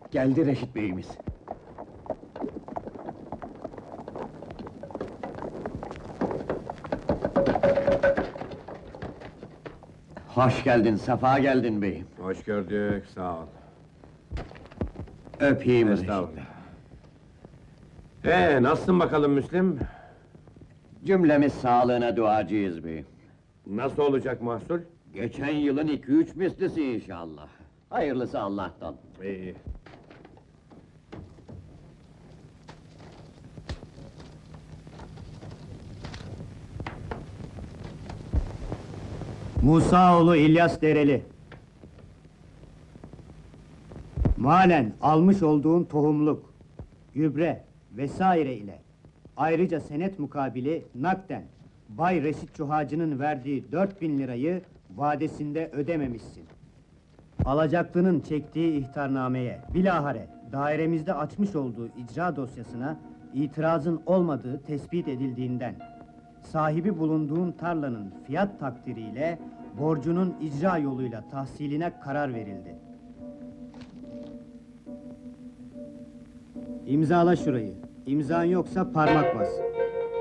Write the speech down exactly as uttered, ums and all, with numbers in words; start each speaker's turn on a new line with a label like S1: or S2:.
S1: Geldi Reşit Bey'imiz. Hoş geldin, sefa geldin beyim.
S2: Hoş gördük, sağ ol.
S1: Öpeyim Reşit.
S2: Estağfurullah. Ee, nasılsın bakalım Müslim?
S1: Cümlemiz sağlığına duacıyız beyim.
S2: Nasıl olacak mahsul?
S1: Geçen yılın iki üç mislisi inşallah. Hayırlısı Allah'tan.
S2: İyi.
S3: Musaoğlu İlyas Dereli. Malen almış olduğun tohumluk, gübre vesaire ile ayrıca senet mukabili nakden Bay Reşit Çuhacı'nın verdiği dört bin lirayı vadesinde ödememişsin. Alacaklının çektiği ihtarnameye, bilahare dairemizde açmış olduğu icra dosyasına itirazın olmadığı tespit edildiğinden sahibi bulunduğun tarlanın fiyat takdiriyle borcunun icra yoluyla tahsiline karar verildi. İmzala şurayı. İmzan yoksa parmak bas.